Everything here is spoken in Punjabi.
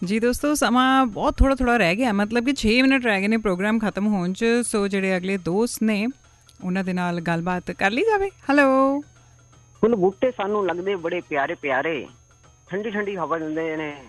ਜੀ ਦੋਸਤੋ, ਸਮਾਂ ਬਹੁਤ ਥੋੜ੍ਹਾ ਰਹਿ ਗਿਆ, ਮਤਲਬ ਕਿ 6 ਮਿੰਟ ਰਹਿ ਗਏ ਨੇ ਪ੍ਰੋਗਰਾਮ ਖਤਮ ਹੋਣ 'ਚ। ਸੋ ਜਿਹੜੇ ਅਗਲੇ ਦੋਸਤ ਨੇ ਉਹਨਾਂ ਦੇ ਨਾਲ ਗੱਲਬਾਤ ਕਰ ਲਈ ਜਾਵੇ। ਹੈਲੋ। ਫੁੱਲ ਬੂਟੇ ਸਾਨੂੰ ਲੱਗਦੇ ਬੜੇ ਪਿਆਰੇ ਪਿਆਰੇ, ਠੰਡੀ ਠੰਡੀ ਹਵਾ ਦਿੰਦੇ ਨੇ।